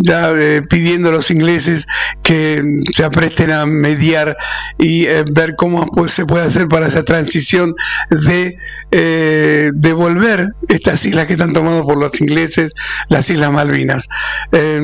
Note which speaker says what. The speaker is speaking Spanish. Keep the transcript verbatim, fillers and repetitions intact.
Speaker 1: ya eh, pidiendo a los ingleses que se apresten a mediar y eh, ver cómo pues, se puede hacer para esa transición de eh, devolver estas islas que están tomadas por los ingleses, las Islas Malvinas. Eh,